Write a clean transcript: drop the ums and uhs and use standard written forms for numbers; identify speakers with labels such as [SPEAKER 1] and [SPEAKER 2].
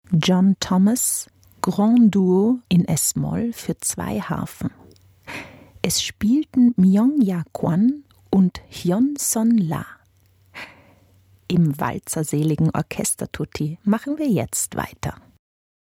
[SPEAKER 1] John Thomas, Grand Duo in S-Moll für 2 Harfen. Es spielten Myung-Ja Kwon und Hyun-Son La. Im walzerseligen Orchestertutti machen wir jetzt weiter.